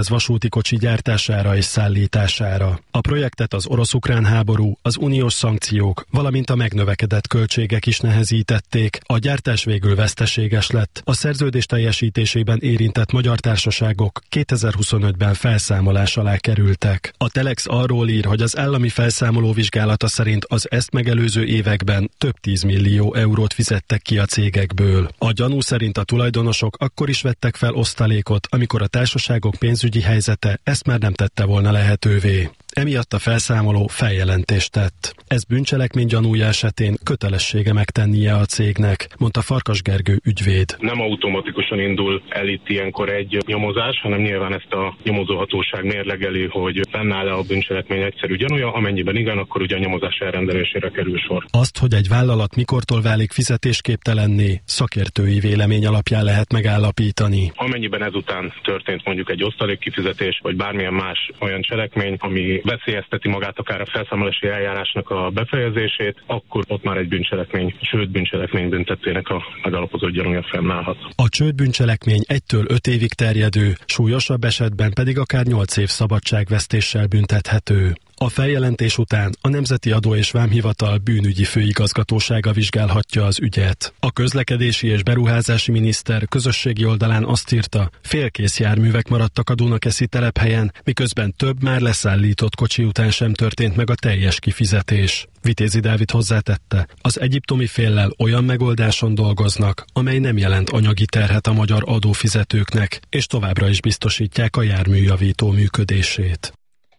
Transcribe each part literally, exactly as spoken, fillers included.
vasúti kocsi gyártására és szállítására. A projektet az orosz-ukrán háború, az uniós szankciók, valamint a megnövekedett költségek is nehezítették. A gyártás végül veszteséges lett. A szerződés teljesítésében érintett magyar társaságok kétezer-huszonötben felszámolás alá kerültek. A Telex arról ír, hogy az állami felszámoló vizsgálata szerint az ezt megelőző években több tízmillió eurót fizettek ki a cégekből. A gyanú szerint a tulajdonosok akkor is vettek fel osztalékot, amikor a társaságok pénzügyi helyzete ezt már nem tette volna lehetővé. Emiatt a felszámoló feljelentést tett. Ez bűncselekmény gyanúja esetén kötelessége megtennie a cégnek, mondta Farkas Gergő ügyvéd. Nem automatikusan indul el itt ilyenkor egy nyomozás, hanem nyilván ezt a nyomozóhatóság mérlegeli, hogy fennáll-e a bűncselekmény egyszerű gyanúja, amennyiben igen, akkor ugye a nyomozás elrendelésére kerül sor. Azt, hogy egy vállalat mikortól válik fizetésképtelenné, szakértői vélemény alapján lehet megállapítani. Amennyiben ezután történt mondjuk egy osztalékkifizetés, vagy bármilyen más olyan cselekmény, ami veszélyezteti magát akár a felszámolási eljárásnak a befejezését, akkor ott már egy bűncselekmény, sőt bűncselekmény büntettének a megalapozott gyanúja fennállhat. A csődbűncselekmény egytől öt évig terjedő, súlyosabb esetben pedig akár nyolc év szabadságvesztéssel büntethető. A feljelentés után a Nemzeti Adó és Vámhivatal bűnügyi főigazgatósága vizsgálhatja az ügyet. A közlekedési és beruházási miniszter közösségi oldalán azt írta, félkész járművek maradtak a Dunakeszi telephelyen, miközben több már leszállított kocsi után sem történt meg a teljes kifizetés. Vitézi Dávid hozzátette, az egyiptomi féllel olyan megoldáson dolgoznak, amely nem jelent anyagi terhet a magyar adófizetőknek, és továbbra is biztosítják a járműjavító működését.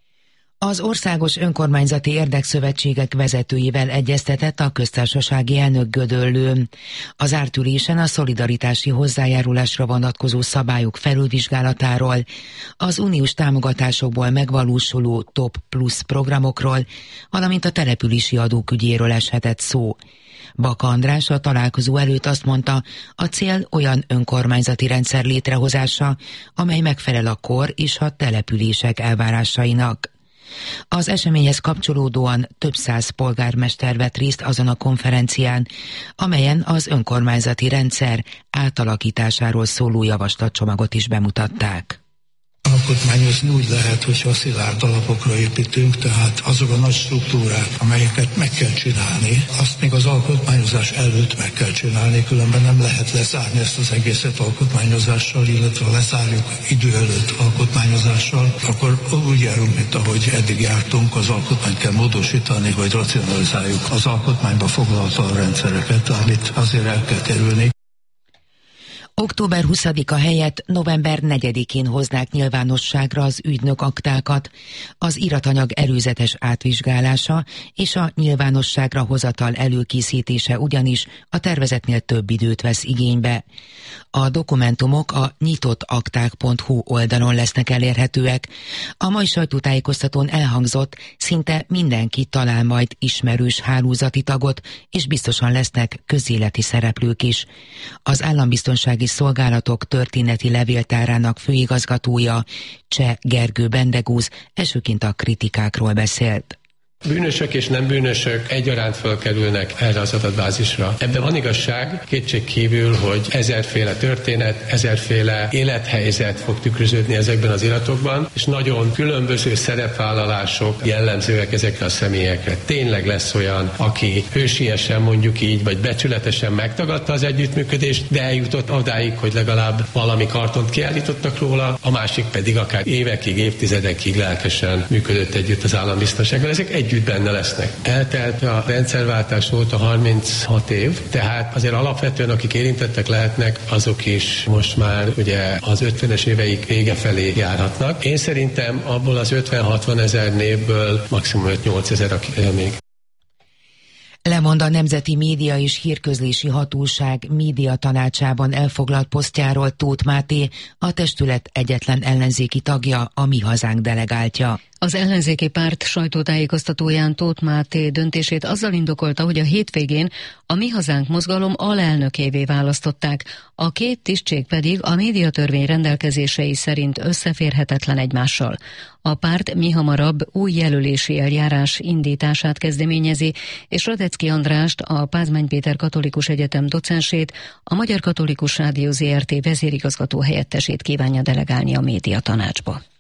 Az Országos Önkormányzati Érdekszövetségek vezetőivel egyeztetett a köztársasági elnök Gödöllő. Az zárt ülésen a szolidaritási hozzájárulásra vonatkozó szabályok felülvizsgálatáról, az uniós támogatásokból megvalósuló Top Plus programokról, valamint a települési adók ügyéről eshetett szó. Baka András a találkozó előtt azt mondta, a cél olyan önkormányzati rendszer létrehozása, amely megfelel a kor és a települések elvárásainak. Az eseményhez kapcsolódóan több száz polgármester vett részt azon a konferencián, amelyen az önkormányzati rendszer átalakításáról szóló javaslatcsomagot is bemutatták. Alkotmányozni úgy lehet, hogyha szilárd alapokra építünk, tehát azok a nagy struktúrák, amelyeket meg kell csinálni, azt még az alkotmányozás előtt meg kell csinálni, különben nem lehet lezárni ezt az egészet alkotmányozással, illetve ha lezárjuk idő előtt alkotmányozással, akkor úgy járunk, mint ahogy eddig jártunk, az alkotmányt kell módosítani, hogy racionalizáljuk az alkotmányba foglalta rendszereket, amit azért el kell kerülni. október huszadika helyett november negyedikén hoznák nyilvánosságra az ügynök aktákat. Az iratanyag előzetes átvizsgálása és a nyilvánosságra hozatal előkészítése ugyanis a tervezetnél több időt vesz igénybe. A dokumentumok a nyitottakták pont hu oldalon lesznek elérhetőek. A mai sajtótájékoztatón elhangzott, szinte mindenki talál majd ismerős hálózati tagot, és biztosan lesznek közéleti szereplők is. Az állambiztonsági szolgálatok történeti levéltárának főigazgatója, Cseh Gergő Bendegúz elsőként a kritikákról beszélt. Bűnösök és nem bűnösök egyaránt felkerülnek erre az adatbázisra. Ebben van igazság, kétség kívül, hogy ezerféle történet, ezerféle élethelyzet fog tükröződni ezekben az iratokban, és nagyon különböző szerepvállalások jellemzőek ezekre a személyekre. Tényleg lesz olyan, aki hősiesen, mondjuk így, vagy becsületesen megtagadta az együttműködést, de eljutott odáig, hogy legalább valami kartont kiállítottak róla, a másik pedig akár évekig, évtizedekig lelkesen működött együtt az állambiztonsággal. Ezek egy együtt benne lesznek. Eltelt a rendszerváltás óta harminchat év, tehát azért alapvetően akik érintettek lehetnek, azok is most már ugye az ötvenes éveik vége felé járhatnak. Én szerintem abból az ötven-hatvan ezer névből maximum öt-nyolc ezer, aki él még. Lemond a Nemzeti Média és Hírközlési Hatóság média tanácsában elfoglalt posztjáról Tóth Máté, a testület egyetlen ellenzéki tagja, a Mi Hazánk delegáltja. Az ellenzéki párt sajtótájékoztatóján Tóth Máté döntését azzal indokolta, hogy a hétvégén a Mi Hazánk mozgalom alelnökévé választották, a két tisztség pedig a médiatörvény rendelkezései szerint összeférhetetlen egymással. A párt mihamarabb új jelölési eljárás indítását kezdeményezi, és Radecki Andrást, a Pázmány Péter Katolikus Egyetem docensét, a Magyar Katolikus Rádió Zé Er Té vezérigazgató helyettesét kívánja delegálni a médiatanácsba.